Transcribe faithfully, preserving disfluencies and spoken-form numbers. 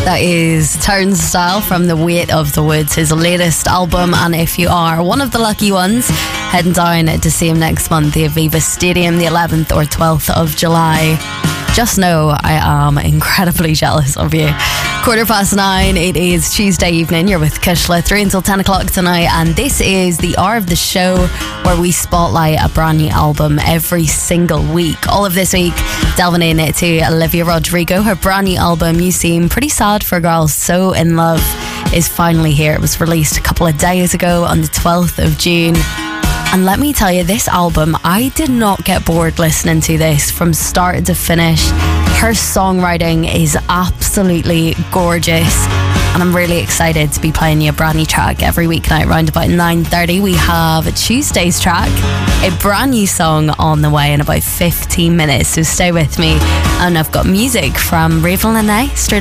That is Turnstile from The Weight of the Woods, his latest album. And if you are one of the lucky ones heading down to see him next month, the Aviva Stadium, the eleventh or twelfth of July, just know I am incredibly jealous of you. Quarter past nine, it is Tuesday evening. You're with Kushla through until ten o'clock tonight, and this is the hour of the show where we spotlight a brand new album every single week. All of this week, delving in to Olivia Rodrigo. Her brand new album, You Seem Pretty Sad for a Girl So In Love, is finally here. It was released a couple of days ago on the twelfth of June. And let me tell you, this album, I did not get bored listening to this from start to finish. Her songwriting is absolutely gorgeous, and I'm really excited to be playing you a brand new track every weeknight around about nine thirty. We have Tuesday's track, a brand new song on the way in about fifteen minutes, so stay with me. And I've got music from Raven Lene straight